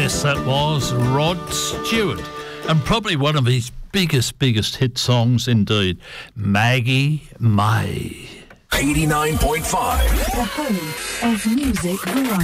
Yes, that was Rod Stewart, and probably one of his biggest hit songs indeed, Maggie May. 89.5. The home of music variety.